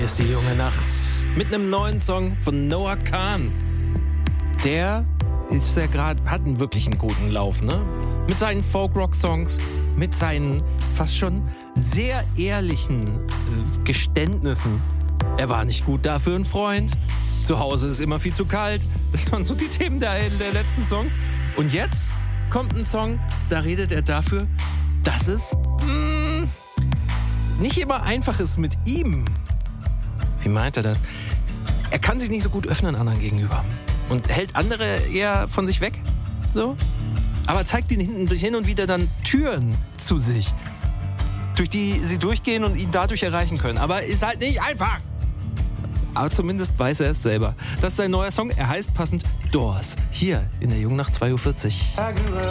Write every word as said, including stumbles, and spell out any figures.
Hier ist die junge Nacht mit einem neuen Song von Noah Kahan. Der ist ja gerade, hat einen wirklich einen guten Lauf, ne? Mit seinen Folk-Rock-Songs, mit seinen fast schon sehr ehrlichen äh, Geständnissen. Er war nicht gut da für einen Freund. Zu Hause ist immer viel zu kalt. Das waren so die Themen der, der letzten Songs. Und jetzt kommt ein Song, da redet er dafür, dass es mh, nicht immer einfach ist mit ihm. Wie meint er das? Er kann sich nicht so gut öffnen anderen gegenüber und hält andere eher von sich weg, so. Aber zeigt ihnen hin und wieder dann Türen zu sich, durch die sie durchgehen und ihn dadurch erreichen können. Aber ist halt nicht einfach. Aber zumindest weiß er es selber. Das ist sein neuer Song. Er heißt passend Doors. Hier in der Jungen Nacht zwei Uhr vierzig.